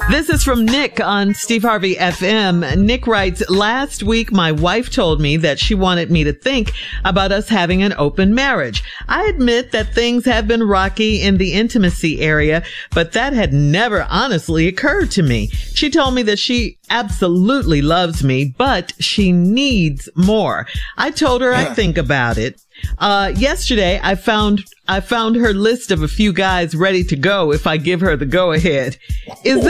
This is from Nick on Steve Harvey FM. Nick writes, last week my wife told me that she wanted me to think about us having an open marriage. I admit that things have been rocky in the intimacy area, but that had never honestly occurred to me. She told me that she absolutely loves me, but she needs more. I told her I'd think about it. Yesterday I found her list of a few guys ready to go if I give her the go ahead. Is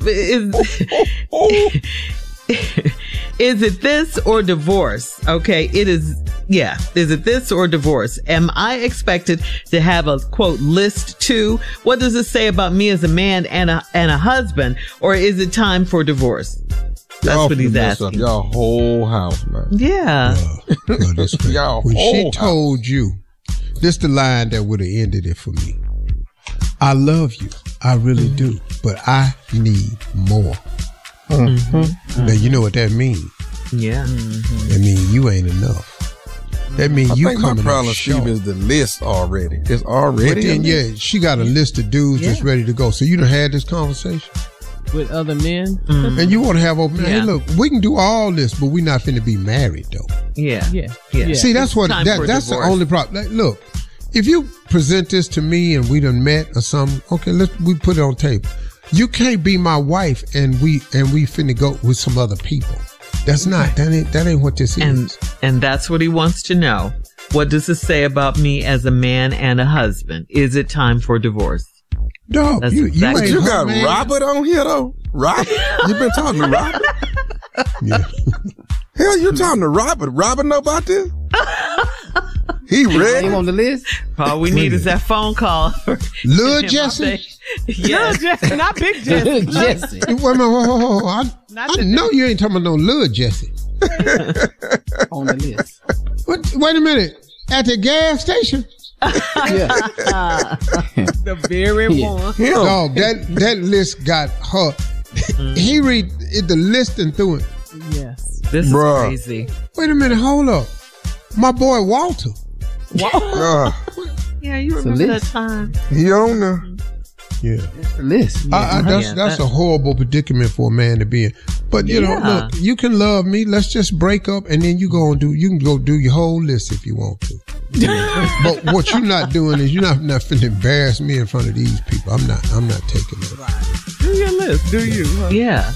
it this or divorce? Okay, it is. Yeah. Is it this or divorce? Am I expected to have a quote list too? What does it say about me as a man and a husband? Or is it time for divorce? That's what he's asking. Y'all whole house, man. Yeah. When she told you, this the line that would have ended it for me. I love you. I really do. But I need more. Mm-hmm. Now, you know what that means. Yeah. Mm-hmm. That means you ain't enough. That means you coming up short. I think my problem, Steve, is the list already. It's already. But then, yeah, she got a list of dudes that's ready to go. So you done had this conversation with other men, and you want to have open. Hey, look, we can do all this, but we're not finna be married though. Yeah. See, that's what that's the only problem. Like, look, if you present this to me and we done met or something, okay, we put it on tape. You can't be my wife and we finna go with some other people. That's not that ain't what this is. And that's what he wants to know. What does it say about me as a man and a husband? Is it time for divorce? No, you got man. Robert on here though. Robert, you been talking to Robert? Yeah. Hell, you talking to Robert? Robert know about this? He read him on the list. All we need is that phone call. Lil Jesse. Lil Jesse, not Big Jesse. Jesse. Wait a minute, I know you ain't talking about no Lil Jesse. On the list. Wait a minute. At the gas station? The very one. Dog, that list got her. He read the list and threw it. Yes. This is crazy. Wait a minute, hold up. My boy Walter. Yeah, you remember that time. He on there. Yeah. That's the list. That's a horrible predicament for a man to be in. But you know, look, you can love me. Let's just break up and then you can go do your whole list if you want to. But what you're not doing is you're not finna embarrass me in front of these people. I'm not taking that. Right. Do your list. Do you? Huh? Yeah.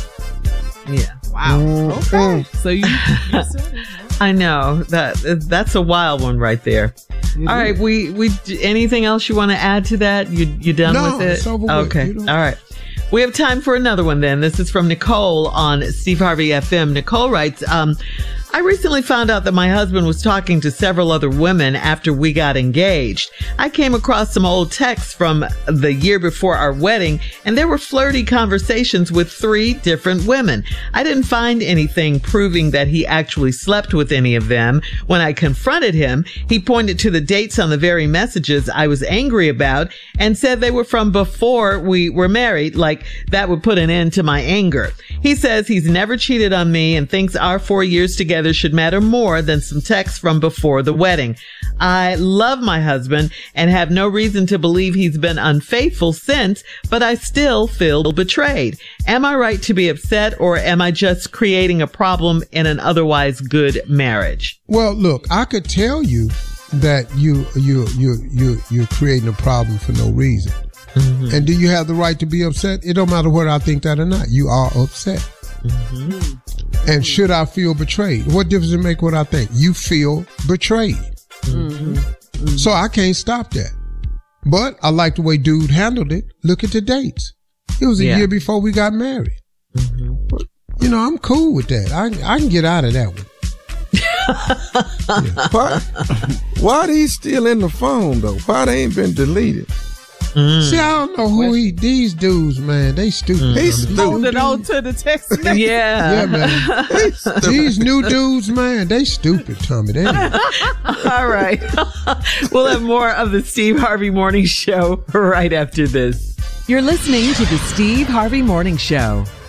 Wow. Okay. So you said it. I know that's a wild one right there. All right, we anything else you want to add to that? You done with it? It's over okay. All right. We have time for another one then. This is from Nicole on Steve Harvey FM. Nicole writes, I recently found out that my husband was talking to several other women after we got engaged. I came across some old texts from the year before our wedding, and there were flirty conversations with 3 different women. I didn't find anything proving that he actually slept with any of them. When I confronted him, he pointed to the dates on the very messages I was angry about and said they were from before we were married, like that would put an end to my anger. He says he's never cheated on me and thinks our 4 years together should matter more than some texts from before the wedding. I love my husband and have no reason to believe he's been unfaithful since, but I still feel betrayed. Am I right to be upset, or am I just creating a problem in an otherwise good marriage? Well, look, I could tell you that you're creating a problem for no reason. Mm-hmm. And do you have the right to be upset? It don't matter whether I think that or not. You are upset. Mm-hmm. And should I feel betrayed? What difference does it make what I think? You feel betrayed. Mm-hmm. Mm-hmm. So I can't stop that. But I like the way dude handled it. Look at the dates. It was a year before we got married. Mm-hmm. But, you know, I'm cool with that. I can get out of that one. Why these still in the phone though? Why they ain't been deleted? See, I don't know who these dudes, man. They stupid. He's stupid. Holding on to the text message. Yeah, man. These new dudes, man, they stupid, Tommy. All right. We'll have more of the Steve Harvey Morning Show right after this. You're listening to the Steve Harvey Morning Show.